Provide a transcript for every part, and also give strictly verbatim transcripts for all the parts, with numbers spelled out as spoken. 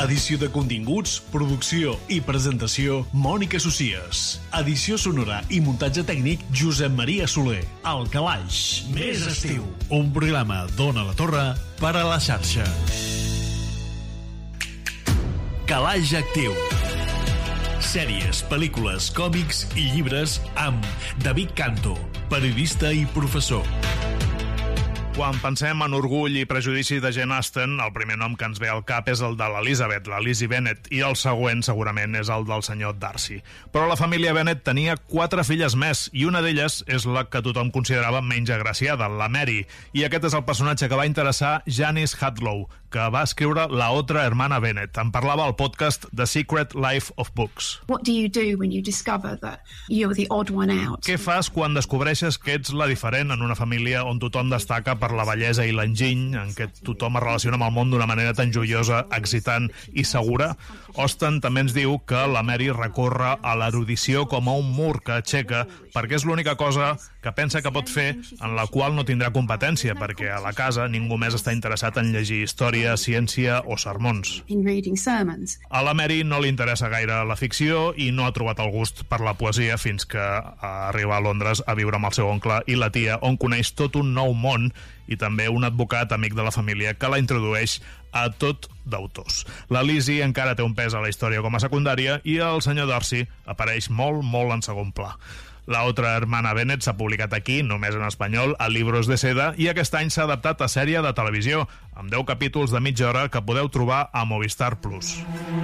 Edició de continguts, producció i presentació, Mònica Socies. Edició sonora i muntatge tècnic, Josep Maria Soler. El Calaix, més estiu. Un programa d'Ona la Torre per a la xarxa. Calaix Actiu. Sèries, pel·lícules, còmics i llibres amb David Canto, periodista i professor. Quan pensem en Orgull i prejudici de Jane Austen, el primer nom que ens ve al cap és el de l'Elizabeth, la Lizzie Bennet, i el següent segurament és el del senyor Darcy. Però la família Bennet tenia quatre filles més, i una d'elles és la que tothom considerava menys agraciada, la Mary, i aquest és el personatge que va interessar Janice Hadlow, que va escriure La otra hermana Bennet. En parlava al podcast The Secret Life of Books. What do you do when you discover that you're the odd one out? Què fas quan descobreixes que ets la diferent en una família on tothom destaca per la bellesa i l'enginy, en què tothom es relaciona amb el món d'una manera tan joiosa, excitant i segura? Austen també ens diu que la Mary recorre a l'erudició com a un mur que aixeca perquè és l'única cosa que pensa que pot fer en la qual no tindrà competència, perquè a la casa ningú més està interessat en llegir història, ciència o sermons. A la Mary no li interessa gaire la ficció i no ha trobat el gust per la poesia fins que arriba a Londres a viure amb el seu oncle i la tia, on coneix tot un nou món i també un advocat amic de la família que la introdueix a tot d'autors. La Lizzie encara té un pes a la història com a secundària i el senyor Darcy apareix molt, molt en segon pla. La otra hermana Bennet s'ha publicat aquí, només en espanyol, a Libros de Seda, i aquest any s'ha adaptat a sèrie de televisió, amb deu capítols de mitja hora que podeu trobar a Movistar Plus.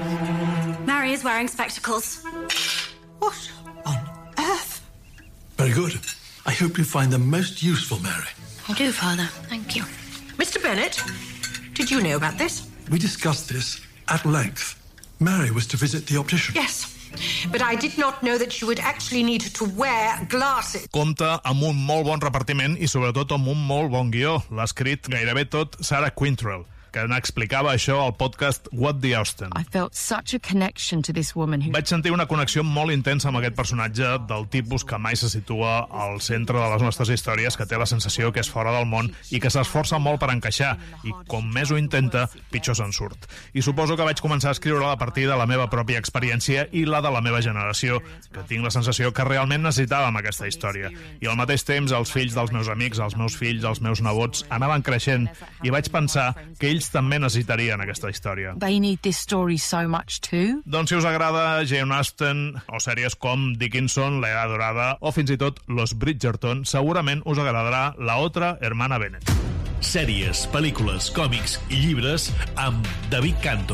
Mary is wearing spectacles. What on earth? Very good. I hope you find them most useful, Mary. I do, Father. Thank you. Mister Bennet, did you know about this? We discussed this at length. Mary was to visit the optician. Yes. But I did not know that you would actually need to wear glasses. Compta amb un molt bon repartiment i sobretot amb un molt bon guió. L'ha escrit gairebé tot Sarah Quintrell, que n'explicava això al podcast What the Austen. I felt such a connection to this woman who... Vaig sentir una connexió molt intensa amb aquest personatge del tipus que mai se situa al centre de les nostres històries, que té la sensació que és fora del món i que s'esforça molt per encaixar, i com més ho intenta, pitjor se'n surt. I suposo que vaig començar a escriure a partir de la meva pròpia experiència i la de la meva generació, que tinc la sensació que realment necessitàvem aquesta història. I al mateix temps, els fills dels meus amics, els meus fills, els meus nebots, anaven creixent, i vaig pensar que ells també necessitarien aquesta història. They need this story so much too. Doncs si us agrada Jane Austen o sèries com Dickinson, La Edad Dorada o fins i tot Los Bridgerton, segurament us agradarà La otra hermana Bennet. Sèries, pel·lícules, còmics i llibres amb David Canto.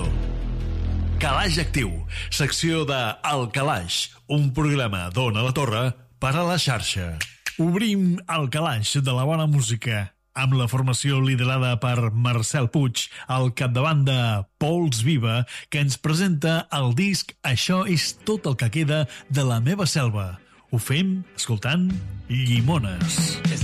Calaix Actiu, secció de El Calaix, un programa d'Ona la Torre per a la xarxa. Obrim el calaix de la bona música amb la formació liderada per Marcel Puig al capdavant de Pols Viva, que ens presenta el disc Això és tot el que queda de la meva selva. Ho fem escoltant Llimones.